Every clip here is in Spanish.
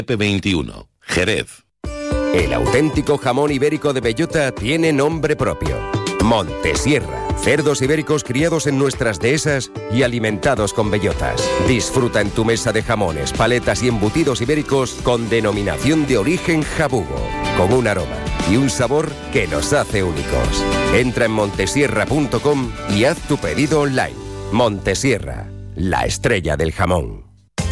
P21, Jerez. El auténtico jamón ibérico de bellota tiene nombre propio. Montesierra. Cerdos ibéricos criados en nuestras dehesas y alimentados con bellotas. Disfruta en tu mesa de jamones, paletas y embutidos ibéricos con denominación de origen jabugo, con un aroma y un sabor que nos hace únicos. Entra en montesierra.com y haz tu pedido online. Montesierra, la estrella del jamón.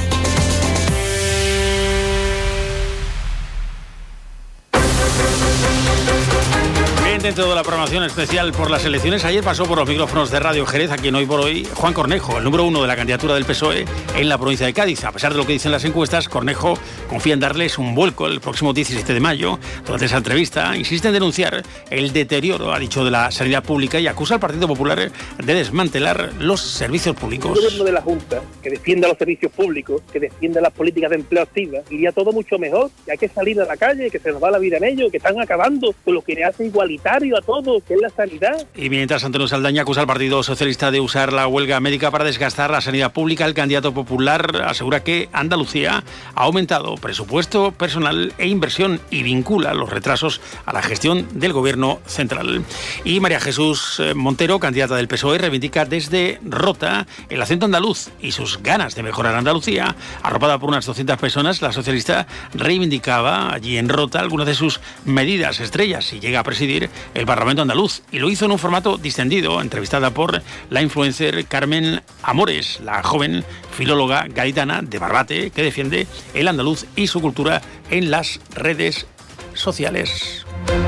Dentro de la programación especial por las elecciones, ayer pasó por los micrófonos de Radio Jerez, a quien hoy por hoy, Juan Cornejo, el número 1 de la candidatura del PSOE en la provincia de Cádiz. A pesar de lo que dicen las encuestas, Cornejo confía en darles un vuelco el próximo 17 de mayo. Durante esa entrevista insiste en denunciar el deterioro, ha dicho, de la sanidad pública y acusa al Partido Popular de desmantelar los servicios públicos. El gobierno de la Junta, que defienda los servicios públicos, que defienda las políticas de empleo activas, iría todo mucho mejor. Y hay que salir a la calle, que se nos va la vida en ello, que están acabando con lo que hace igualitario a todo, que es la sanidad. Y mientras Antonio Saldaña acusa al Partido Socialista de usar la huelga médica para desgastar la sanidad pública, el candidato popular asegura que Andalucía ha aumentado presupuesto, personal e inversión y vincula los retrasos a la gestión del gobierno central. Y María Jesús Montero, candidata del PSOE, reivindica desde Rota el acento andaluz y sus ganas de mejorar Andalucía. Arropada por unas 200 personas, la socialista reivindicaba allí en Rota algunas de sus medidas estrellas y llega a presidir el Parlamento andaluz, y lo hizo en un formato distendido, entrevistada por la influencer Carmen Amores, la joven filóloga gaditana de Barbate que defiende el andaluz y su cultura en las redes sociales.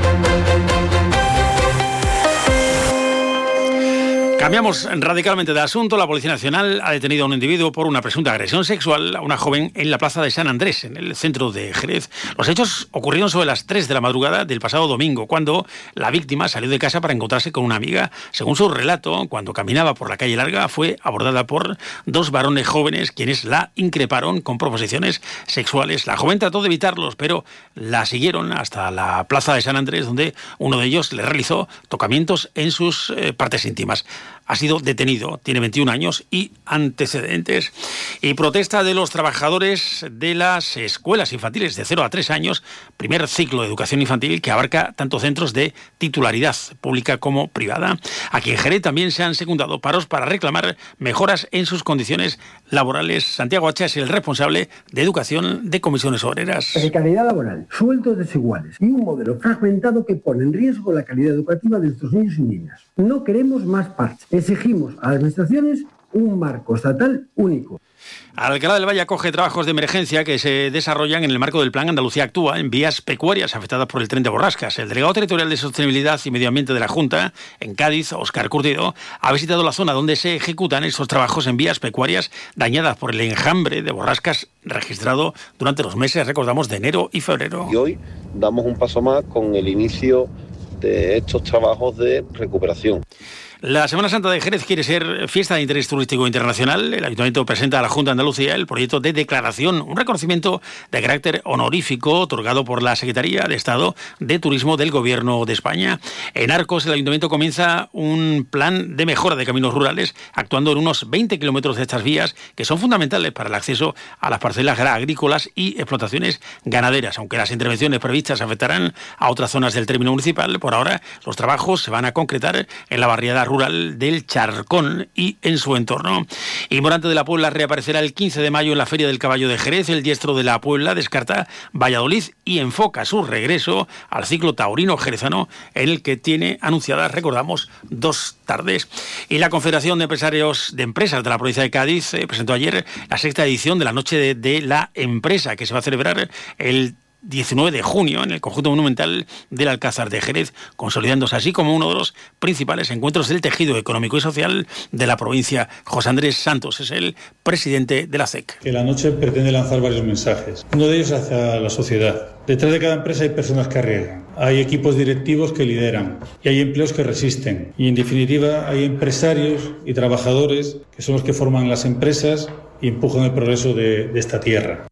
Cambiamos radicalmente de asunto. La Policía Nacional ha detenido a un individuo por una presunta agresión sexual a una joven en la plaza de San Andrés, en el centro de Jerez. Los hechos ocurrieron sobre las 3 de la madrugada del pasado domingo, cuando la víctima salió de casa para encontrarse con una amiga. Según su relato, cuando caminaba por la calle larga, fue abordada por 2 varones jóvenes, quienes la increparon con proposiciones sexuales. La joven trató de evitarlos, pero la siguieron hasta la plaza de San Andrés, donde uno de ellos le realizó tocamientos en sus partes íntimas. Ha sido detenido, tiene 21 años y antecedentes. Y protesta de los trabajadores de las escuelas infantiles de 0 a 3 años, primer ciclo de educación infantil que abarca tanto centros de titularidad pública como privada. Aquí en Jerez también se han secundado paros para reclamar mejoras en sus condiciones laborales. Santiago Hacha es el responsable de educación de Comisiones Obreras. Precariedad laboral, sueldos desiguales y un modelo fragmentado que pone en riesgo la calidad educativa de nuestros niños y niñas. No queremos más parches. Exigimos a las administraciones un marco estatal único. Alcalá del Valle acoge trabajos de emergencia que se desarrollan en el marco del Plan Andalucía Actúa en vías pecuarias afectadas por el tren de borrascas. El delegado territorial de Sostenibilidad y Medio Ambiente de la Junta, en Cádiz, Óscar Curtido, ha visitado la zona donde se ejecutan estos trabajos en vías pecuarias dañadas por el enjambre de borrascas registrado durante los meses, recordamos, de enero y febrero. Y hoy damos un paso más con el inicio de estos trabajos de recuperación. La Semana Santa de Jerez quiere ser fiesta de interés turístico internacional. El Ayuntamiento presenta a la Junta de Andalucía el proyecto de declaración, un reconocimiento de carácter honorífico otorgado por la Secretaría de Estado de Turismo del Gobierno de España. En Arcos, el Ayuntamiento comienza un plan de mejora de caminos rurales, actuando en unos 20 kilómetros de estas vías que son fundamentales para el acceso a las parcelas agrícolas y explotaciones ganaderas. Aunque las intervenciones previstas afectarán a otras zonas del término municipal, por ahora los trabajos se van a concretar en la barriada rural del Charcón y en su entorno. Y Morante de la Puebla reaparecerá el 15 de mayo en la Feria del Caballo de Jerez. El diestro de la Puebla descarta Valladolid y enfoca su regreso al ciclo taurino jerezano, en el que tiene anunciadas, recordamos, 2 tardes. Y la Confederación de Empresarios de Empresas de la provincia de Cádiz presentó ayer la 6ª edición de la Noche de la Empresa, que se va a celebrar el 19 de junio en el conjunto monumental del Alcázar de Jerez, consolidándose así como uno de los principales encuentros del tejido económico y social de la provincia. José Andrés Santos es el presidente de la CEC. Que la noche pretende lanzar varios mensajes, uno de ellos hacia la sociedad. Detrás de cada empresa hay personas que arriesgan, hay equipos directivos que lideran y hay empleos que resisten. Y en definitiva hay empresarios y trabajadores que son los que forman las empresas y empujan el progreso de esta tierra.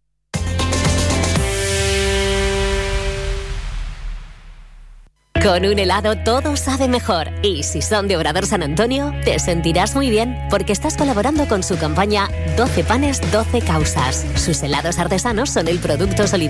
Con un helado todo sabe mejor. Y si son de Obrador San Antonio, te sentirás muy bien porque estás colaborando con su campaña 12 panes, 12 causas. Sus helados artesanos son el producto solidario